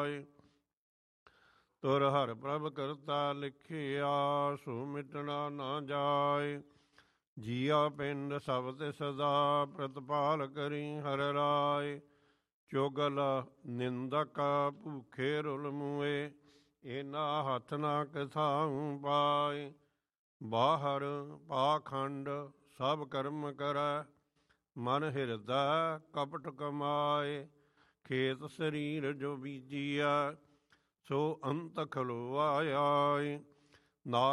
ਪਾਏ। ਤੁਰ ਹਰ ਪ੍ਰਭ ਕਰਤਾ ਲਿਖਿਆ, ਸੋ ਮਿਟਣਾ ਨਾ ਜਾਏ। ਜੀਆ ਪਿੰਡ ਸਭ ਤੇ ਸਦਾ, ਪ੍ਰਤਪਾਲ ਕਰੀ ਹਰ ਰਾਏ। ਚੁਗਲ ਨਿੰਦਕ ਭੂਖੇ ਰੁਲ ਮੂਏ, ਇਹਨਾਂ ਹੱਥ ਨਾ ਕਿਥਾਉ ਪਾਏ। ਬਾਹਰ ਪਾਖੰਡ ਸਭ ਕਰਮ ਕਰੈ, ਮਨ ਹਿਰਦਾ ਕਪਟ ਕਮਾਏ। ਖੇਤ ਸਰੀਰ ਜੋ ਬੀਜੀਆ, ਸੋ ਅੰਤ ਖਲੋਆ ਆਏ। ਨਾ